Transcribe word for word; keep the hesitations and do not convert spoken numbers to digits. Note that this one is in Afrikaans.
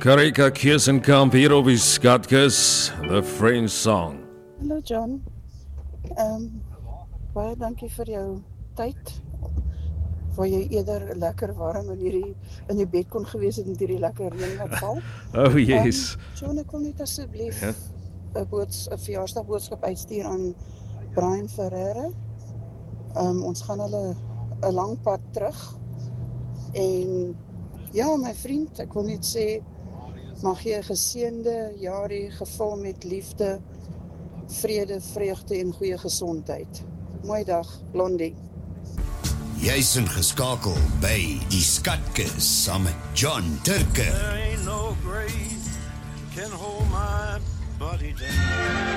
Karika Kiesenkamp hier op die Skatkis, The French Song. Hallo John, um, baie dankie vir jou tyd, waar jy eerder lekker warm in, hierdie, in die bed kon gewees het met hierdie lekker reën wat val. Oh yes. Um, John, ek wil net asseblief 'n ja? boods, 'n verjaarsdagboodskap uitstuur aan Brian Ferreira. Um, ons gaan hulle 'n lang pad terug. En ja, my vriend, ek wil net sê, mag jy 'n geseënde jaar hê, gevul met liefde, vrede, vreugde en goeie gesondheid. Mooi dag, Blondie. Jy's ingeskakel by die Skatkis saam met John Turker. There ain't no grave can hold my body down.